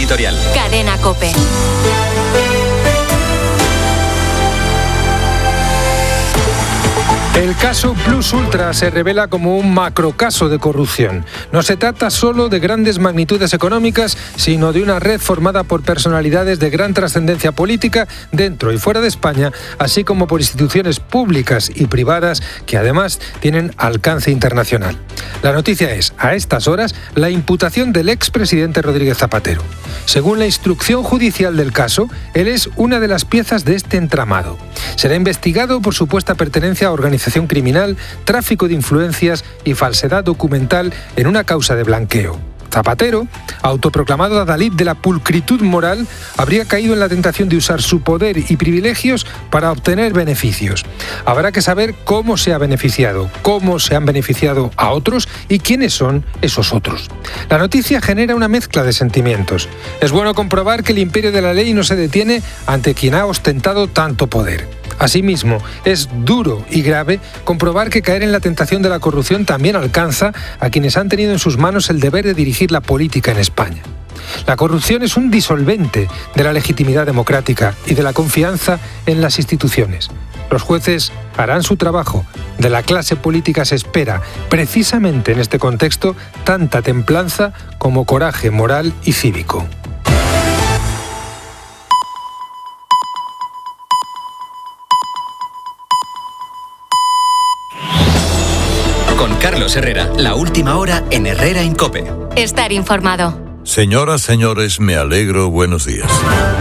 editorial. Cadena COPE. El caso Plus Ultra se revela como un macrocaso de corrupción. No se trata solo de grandes magnitudes económicas, sino de una red formada por personalidades de gran trascendencia política dentro y fuera de España, así como por instituciones públicas y privadas que además tienen alcance internacional. La noticia es, a estas horas, la imputación del expresidente Rodríguez Zapatero. Según la instrucción judicial del caso, él es una de las piezas de este entramado. Será investigado por supuesta pertenencia a organización criminal, tráfico de influencias y falsedad documental en una causa de blanqueo. Zapatero, autoproclamado adalid de la pulcritud moral, habría caído en la tentación de usar su poder y privilegios para obtener beneficios. Habrá que saber cómo se ha beneficiado, cómo se han beneficiado a otros y quiénes son esos otros. La noticia genera una mezcla de sentimientos. Es bueno comprobar que el imperio de la ley no se detiene ante quien ha ostentado tanto poder. Asimismo, es duro y grave comprobar que caer en la tentación de la corrupción también alcanza a quienes han tenido en sus manos el deber de dirigir la política en España. La corrupción es un disolvente de la legitimidad democrática y de la confianza en las instituciones. Los jueces harán su trabajo. De la clase política se espera, precisamente en este contexto, tanta templanza como coraje moral y cívico. Con Carlos Herrera, la última hora en Herrera en COPE. Estar informado. Señoras, señores, me alegro. Buenos días.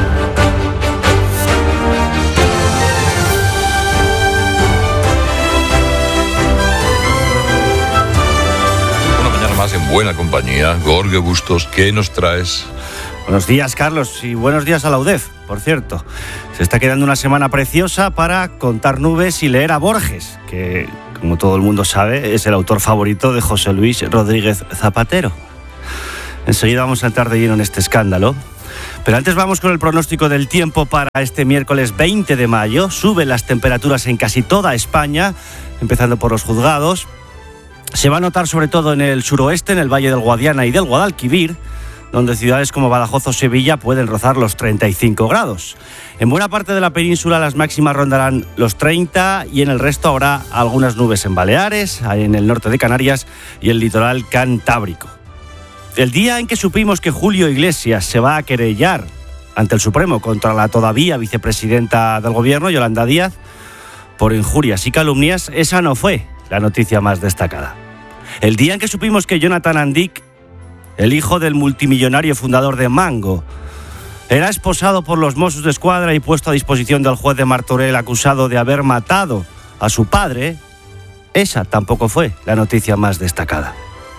Una mañana más en buena compañía. Jorge Bustos, ¿qué nos traes? Buenos días, Carlos, y buenos días a la UDEF, por cierto. Se está quedando una semana preciosa para contar nubes y leer a Borges, que, como todo el mundo sabe, es el autor favorito de José Luis Rodríguez Zapatero. Enseguida vamos a entrar de lleno en este escándalo. Pero antes vamos con el pronóstico del tiempo para este miércoles 20 de mayo. Suben las temperaturas en casi toda España, empezando por los juzgados. Se va a notar sobre todo en el suroeste, en el Valle del Guadiana y del Guadalquivir, donde ciudades como Badajoz o Sevilla pueden rozar los 35 grados. En buena parte de la península las máximas rondarán los 30 y en el resto habrá algunas nubes en Baleares, en el norte de Canarias y el litoral cantábrico. El día en que supimos que Julio Iglesias se va a querellar ante el Supremo contra la todavía vicepresidenta del gobierno, Yolanda Díaz, por injurias y calumnias, esa no fue la noticia más destacada. El día en que supimos que Jonathan Andic, el hijo del multimillonario fundador de Mango, era esposado por los Mossos d'Esquadra y puesto a disposición del juez de Martorell acusado de haber matado a su padre, esa tampoco fue la noticia más destacada.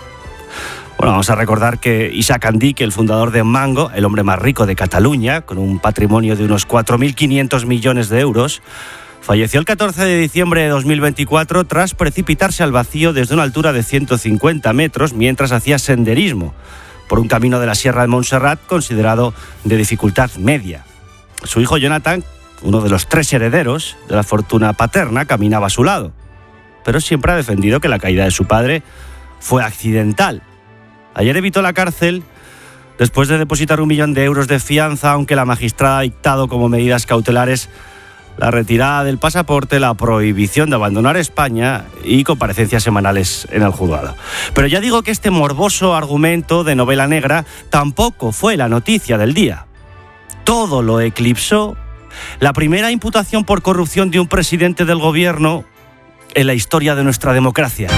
Bueno, vamos a recordar que Isaac Andic, el fundador de Mango, el hombre más rico de Cataluña, con un patrimonio de unos 4.500 millones de euros, falleció el 14 de diciembre de 2024 tras precipitarse al vacío desde una altura de 150 metros mientras hacía senderismo por un camino de la Sierra de Montserrat considerado de dificultad media. Su hijo Jonathan, uno de los 3 herederos de la fortuna paterna, caminaba a su lado, pero siempre ha defendido que la caída de su padre fue accidental. Ayer evitó la cárcel después de depositar 1 millón de euros de fianza, aunque la magistrada ha dictado como medidas cautelares la retirada del pasaporte, la prohibición de abandonar España y comparecencias semanales en el juzgado. Pero ya digo que este morboso argumento de novela negra tampoco fue la noticia del día. Todo lo eclipsó la primera imputación por corrupción de un presidente del gobierno en la historia de nuestra democracia.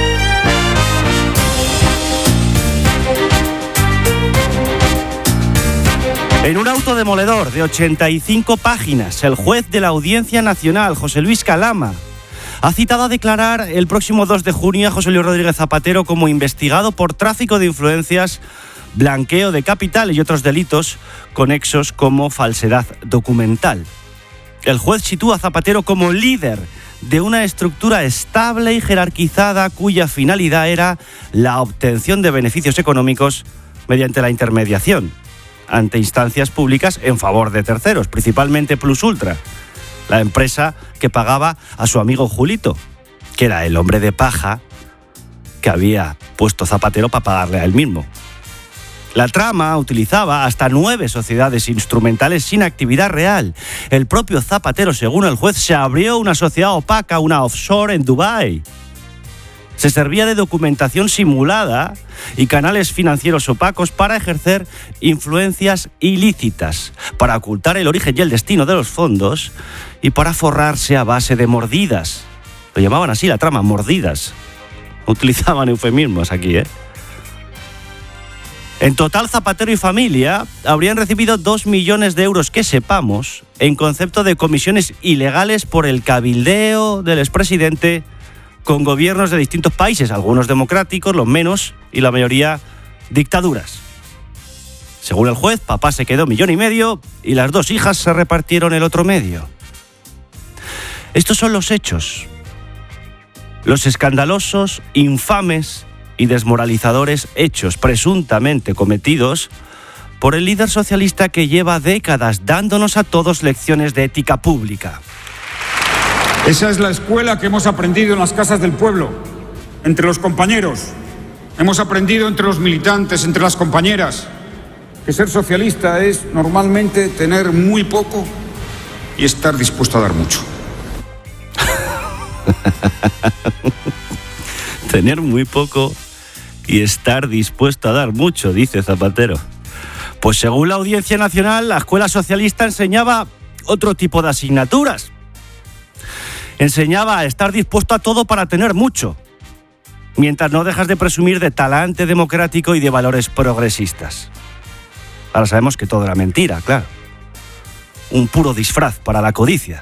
En un auto demoledor de 85 páginas, el juez de la Audiencia Nacional, José Luis Calama, ha citado a declarar el próximo 2 de junio a José Luis Rodríguez Zapatero como investigado por tráfico de influencias, blanqueo de capital y otros delitos conexos como falsedad documental. El juez sitúa a Zapatero como líder de una estructura estable y jerarquizada cuya finalidad era la obtención de beneficios económicos mediante la intermediación ante instancias públicas en favor de terceros, principalmente Plus Ultra, la empresa que pagaba a su amigo Julito, que era el hombre de paja que había puesto Zapatero para pagarle a él mismo. La trama utilizaba hasta 9 sociedades instrumentales sin actividad real. El propio Zapatero, según el juez, se abrió una sociedad opaca, una offshore en Dubái. Se servía de documentación simulada y canales financieros opacos para ejercer influencias ilícitas, para ocultar el origen y el destino de los fondos y para forrarse a base de mordidas. Lo llamaban así, la trama, mordidas. Utilizaban eufemismos aquí, ¿eh? En total, Zapatero y familia habrían recibido 2 millones de euros, que sepamos, en concepto de comisiones ilegales por el cabildeo del expresidente con gobiernos de distintos países, algunos democráticos, los menos, y la mayoría dictaduras. Según el juez, papá se quedó 1,5 millones y las 2 hijas se repartieron el otro medio. Estos son los hechos. Los escandalosos, infames y desmoralizadores hechos presuntamente cometidos por el líder socialista que lleva décadas dándonos a todos lecciones de ética pública. Esa es la escuela que hemos aprendido en las casas del pueblo, entre los compañeros. Hemos aprendido entre los militantes, entre las compañeras, que ser socialista es normalmente tener muy poco y estar dispuesto a dar mucho. Tener muy poco y estar dispuesto a dar mucho, dice Zapatero. Pues según la Audiencia Nacional, la escuela socialista enseñaba otro tipo de asignaturas. Enseñaba a estar dispuesto a todo para tener mucho, mientras no dejas de presumir de talante democrático y de valores progresistas. Ahora sabemos que todo era mentira, claro. Un puro disfraz para la codicia.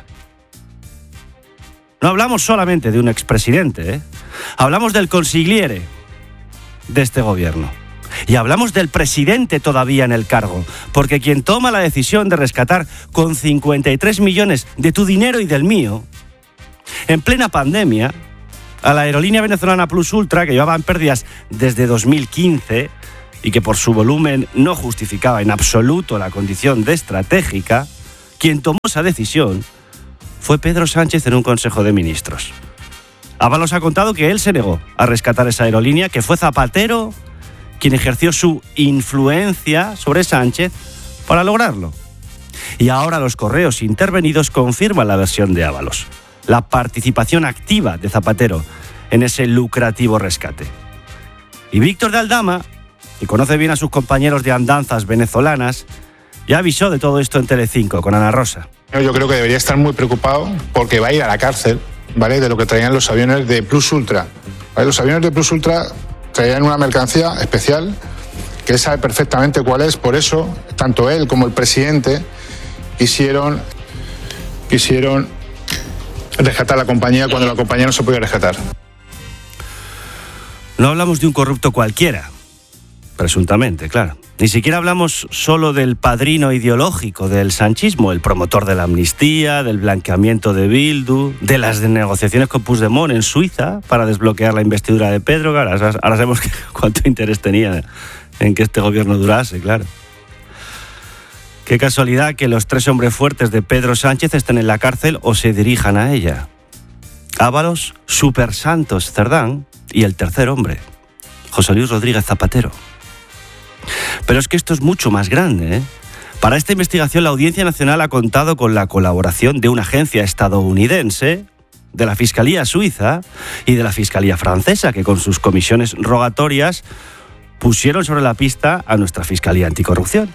No hablamos solamente de un expresidente, ¿eh? Hablamos del consigliere de este gobierno. Y hablamos del presidente todavía en el cargo, porque quien toma la decisión de rescatar con 53 millones de tu dinero y del mío, en plena pandemia, a la aerolínea venezolana Plus Ultra, que llevaba en pérdidas desde 2015 y que por su volumen no justificaba en absoluto la condición de estratégica, quien tomó esa decisión fue Pedro Sánchez en un Consejo de Ministros. Ábalos ha contado que él se negó a rescatar esa aerolínea, que fue Zapatero quien ejerció su influencia sobre Sánchez para lograrlo. Y ahora los correos intervenidos confirman la versión de Ábalos, la participación activa de Zapatero en ese lucrativo rescate. Y Víctor de Aldama, que conoce bien a sus compañeros de andanzas venezolanas, ya avisó de todo esto en Telecinco con Ana Rosa. Yo creo que debería estar muy preocupado porque va a ir a la cárcel, ¿vale?, de lo que traían los aviones de Plus Ultra. ¿Vale? Los aviones de Plus Ultra traían una mercancía especial que él sabe perfectamente cuál es. Por eso, tanto él como el presidente quisieron rescatar la compañía cuando la compañía no se podía rescatar. No hablamos de un corrupto cualquiera, presuntamente, claro. Ni siquiera hablamos solo del padrino ideológico del sanchismo, el promotor de la amnistía, del blanqueamiento de Bildu, de las negociaciones con Puigdemont en Suiza para desbloquear la investidura de Pedro. Ahora sabemos cuánto interés tenía en que este gobierno durase, claro. Qué casualidad que los 3 hombres fuertes de Pedro Sánchez estén en la cárcel o se dirijan a ella. Ábalos, Super Santos Cerdán y el tercer hombre, José Luis Rodríguez Zapatero. Pero es que esto es mucho más grande, ¿eh? Para esta investigación, la Audiencia Nacional ha contado con la colaboración de una agencia estadounidense, de la Fiscalía Suiza y de la Fiscalía Francesa, que con sus comisiones rogatorias pusieron sobre la pista a nuestra Fiscalía Anticorrupción.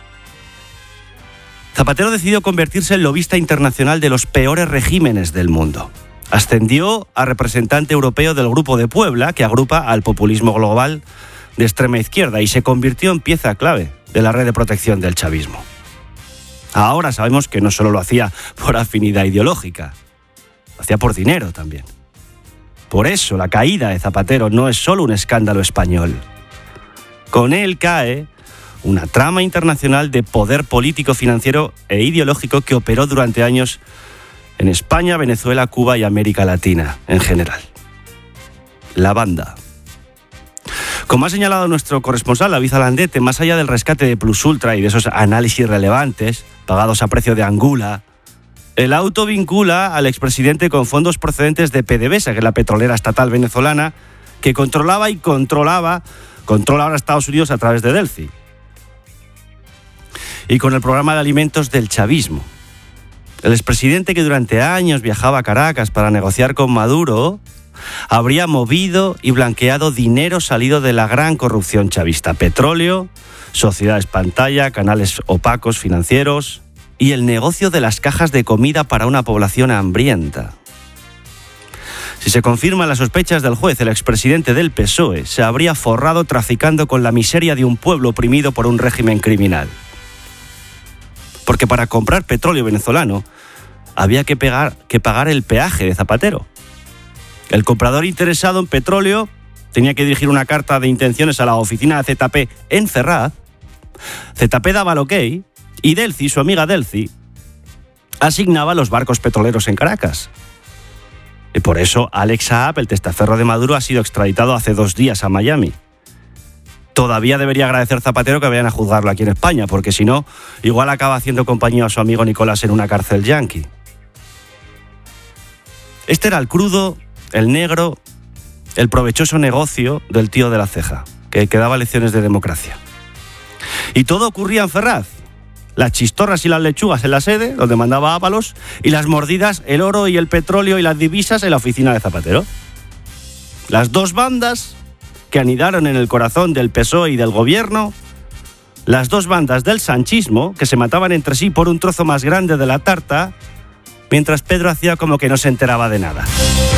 Zapatero decidió convertirse en lobista internacional de los peores regímenes del mundo. Ascendió a representante europeo del Grupo de Puebla, que agrupa al populismo global de extrema izquierda, y se convirtió en pieza clave de la red de protección del chavismo. Ahora sabemos que no solo lo hacía por afinidad ideológica, lo hacía por dinero también. Por eso la caída de Zapatero no es solo un escándalo español. Con él cae una trama internacional de poder político, financiero e ideológico que operó durante años en España, Venezuela, Cuba y América Latina en general. La banda. Como ha señalado nuestro corresponsal, David Alandete, más allá del rescate de Plus Ultra y de esos análisis relevantes, pagados a precio de Angula, el auto vincula al expresidente con fondos procedentes de PDVSA, que es la petrolera estatal venezolana, que controla ahora Estados Unidos a través de Delphi. y con el programa de alimentos del chavismo. El expresidente, que durante años viajaba a Caracas para negociar con Maduro, habría movido y blanqueado dinero salido de la gran corrupción chavista: petróleo, sociedades pantalla, canales opacos financieros y el negocio de las cajas de comida para una población hambrienta. Si se confirman las sospechas del juez, el expresidente del PSOE se habría forrado traficando con la miseria de un pueblo oprimido por un régimen criminal. Porque para comprar petróleo venezolano había que pagar el peaje de Zapatero. El comprador interesado en petróleo tenía que dirigir una carta de intenciones a la oficina de ZP en Ferraz. ZP daba el ok y Delcy, su amiga Delcy, asignaba los barcos petroleros en Caracas. Y por eso Alex Saab, el testaferro de Maduro, ha sido extraditado hace 2 días a Miami. Todavía debería agradecer Zapatero que vayan a juzgarlo aquí en España, porque si no, igual acaba haciendo compañía a su amigo Nicolás en una cárcel yanqui. Este era el crudo, el negro, el provechoso negocio del tío de la ceja, que daba lecciones de democracia. Y todo ocurría en Ferraz. Las chistorras y las lechugas en la sede, donde mandaba Ábalos, y las mordidas, el oro y el petróleo y las divisas en la oficina de Zapatero. Las 2 bandas que anidaron en el corazón del PSOE y del gobierno, las 2 bandas del sanchismo que se mataban entre sí por un trozo más grande de la tarta, mientras Pedro hacía como que no se enteraba de nada.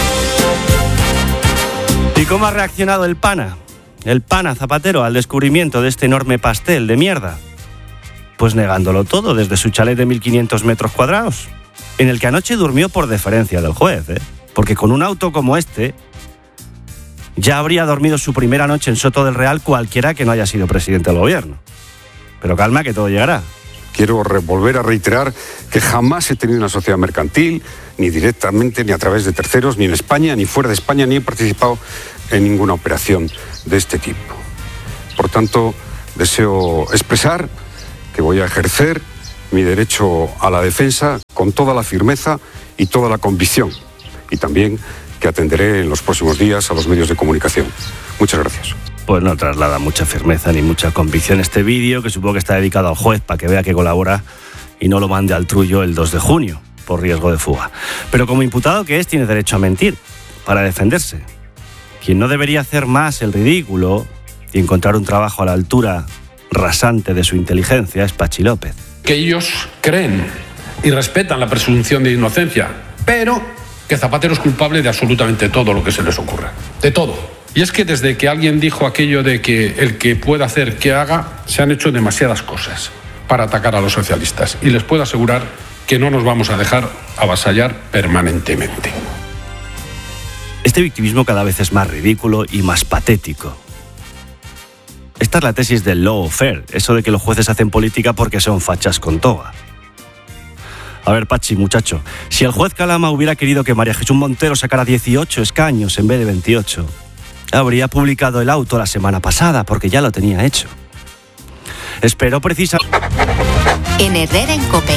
¿Y cómo ha reaccionado el pana Zapatero al descubrimiento de este enorme pastel de mierda? Pues negándolo todo desde su chalet de 1.500 metros cuadrados, en el que anoche durmió por deferencia del juez, porque con un auto como este ya habría dormido su primera noche en Soto del Real cualquiera que no haya sido presidente del gobierno. Pero calma, que todo llegará. Quiero volver a reiterar que jamás he tenido una sociedad mercantil, ni directamente, ni a través de terceros, ni en España, ni fuera de España, ni he participado en ninguna operación de este tipo. Por tanto, deseo expresar que voy a ejercer mi derecho a la defensa con toda la firmeza y toda la convicción, y también que atenderé en los próximos días a los medios de comunicación. Muchas gracias. Pues no traslada mucha firmeza ni mucha convicción este vídeo, que supongo que está dedicado al juez para que vea que colabora y no lo mande al trullo el 2 de junio, por riesgo de fuga. Pero como imputado que es, tiene derecho a mentir, para defenderse. Quien no debería hacer más el ridículo y encontrar un trabajo a la altura rasante de su inteligencia es Pachi López. Que ellos creen y respetan la presunción de inocencia, pero que Zapatero es culpable de absolutamente todo lo que se les ocurra. De todo. Y es que desde que alguien dijo aquello de que el que pueda hacer que haga, se han hecho demasiadas cosas para atacar a los socialistas. Y les puedo asegurar que no nos vamos a dejar avasallar permanentemente. Este victimismo cada vez es más ridículo y más patético. Esta es la tesis del lawfare, eso de que los jueces hacen política porque son fachas con toga. A ver, Pachi, muchacho, si el juez Calama hubiera querido que María Jesús Montero sacara 18 escaños en vez de 28, habría publicado el auto la semana pasada, porque ya lo tenía hecho. Espero precisamente... En Herrera en COPE.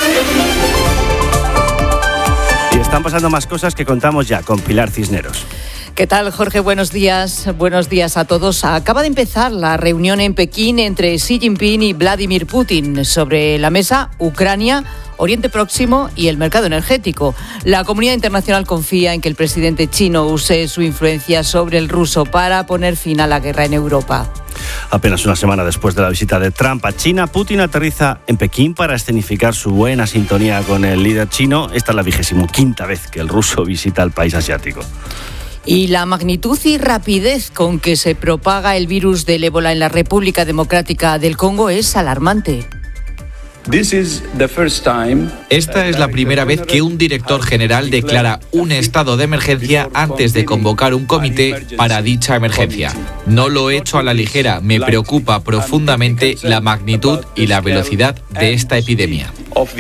Y están pasando más cosas que contamos ya con Pilar Cisneros. ¿Qué tal, Jorge? Buenos días a todos. Acaba de empezar la reunión en Pekín entre Xi Jinping y Vladimir Putin. Sobre la mesa, Ucrania, Oriente Próximo y el mercado energético. La comunidad internacional confía en que el presidente chino use su influencia sobre el ruso para poner fin a la guerra en Europa. Apenas una semana después de la visita de Trump a China, Putin aterriza en Pekín para escenificar su buena sintonía con el líder chino. Esta es la 25ª vez que el ruso visita el país asiático. Y la magnitud y rapidez con que se propaga el virus del ébola en la República Democrática del Congo es alarmante. Esta es la primera vez que un director general declara un estado de emergencia antes de convocar un comité para dicha emergencia. No lo he hecho a la ligera, me preocupa profundamente la magnitud y la velocidad de esta epidemia.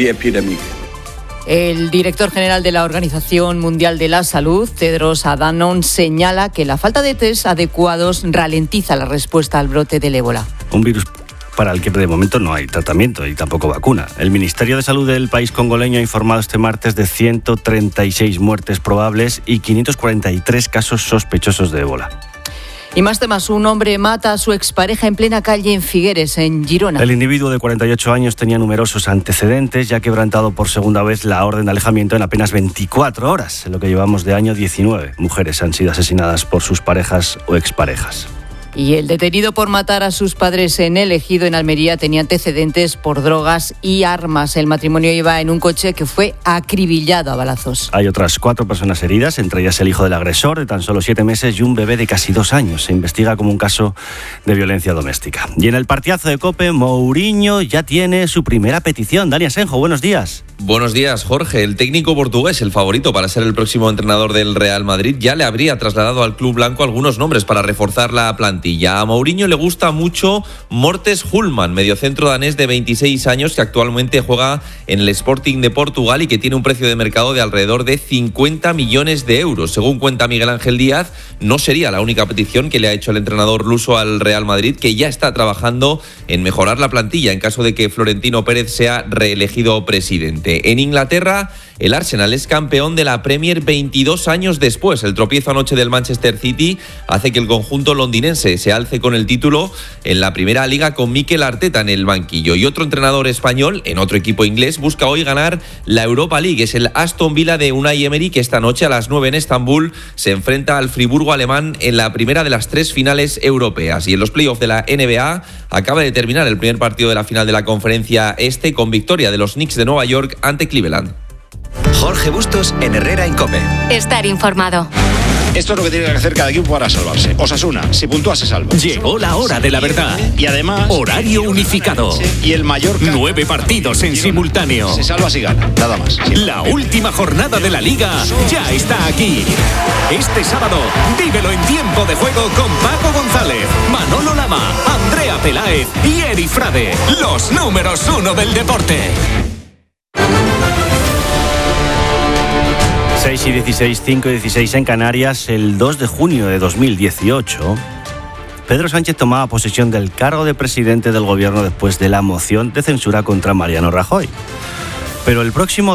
El director general de la Organización Mundial de la Salud, Tedros Adhanom, señala que la falta de test adecuados ralentiza la respuesta al brote del ébola. Un virus para el que de momento no hay tratamiento y tampoco vacuna. El Ministerio de Salud del país congoleño ha informado este martes de 136 muertes probables y 543 casos sospechosos de ébola. Y más temas, un hombre mata a su expareja en plena calle en Figueres, en Girona. El individuo de 48 años tenía numerosos antecedentes y ha quebrantado por segunda vez la orden de alejamiento en apenas 24 horas. En lo que llevamos de año, 19 mujeres han sido asesinadas por sus parejas o exparejas. Y el detenido por matar a sus padres en El Ejido, en Almería, tenía antecedentes por drogas y armas. El matrimonio iba en un coche que fue acribillado a balazos. Hay otras 4 personas heridas, entre ellas el hijo del agresor, de tan solo 7 meses, y un bebé de casi 2 años. Se investiga como un caso de violencia doméstica. Y en el partidazo de COPE, Mourinho ya tiene su primera petición. Dani Asenjo, buenos días. Buenos días, Jorge. El técnico portugués, el favorito para ser el próximo entrenador del Real Madrid, ya le habría trasladado al club blanco algunos nombres para reforzar la plantilla. A Mourinho le gusta mucho Mortes Hulman, mediocentro danés de 26 años que actualmente juega en el Sporting de Portugal y que tiene un precio de mercado de alrededor de 50 millones de euros. Según cuenta Miguel Ángel Díaz, no sería la única petición que le ha hecho el entrenador luso al Real Madrid, que ya está trabajando en mejorar la plantilla en caso de que Florentino Pérez sea reelegido presidente. En Inglaterra, el Arsenal es campeón de la Premier 22 años después. El tropiezo anoche del Manchester City hace que el conjunto londinense se alce con el título en la primera liga con Mikel Arteta en el banquillo. Y otro entrenador español, en otro equipo inglés, busca hoy ganar la Europa League. Es el Aston Villa de Unai Emery, que esta noche a las 9 en Estambul se enfrenta al Friburgo alemán en la primera de las 3 finales europeas. Y en los playoffs de la NBA acaba de terminar el primer partido de la final de la conferencia este con victoria de los Knicks de Nueva York ante Cleveland. Jorge Bustos en Herrera en COPE. Estar informado. Esto es lo que tiene que hacer cada equipo para salvarse. Osasuna, si puntúa se salva. Llegó la hora de la verdad. Y además... Horario unificado. Y el Mallorca... 9 partidos en simultáneo. Se salva si gana, nada más. La última jornada de la Liga ya está aquí. Este sábado, vívelo en tiempo de juego con Paco González, Manolo Lama, Andrea Peláez y Eri Frade. Los números 1 del deporte. 6 y 16, 5 y 16 en Canarias. El 2 de junio de 2018, Pedro Sánchez tomaba posesión del cargo de presidente del gobierno después de la moción de censura contra Mariano Rajoy. Pero el próximo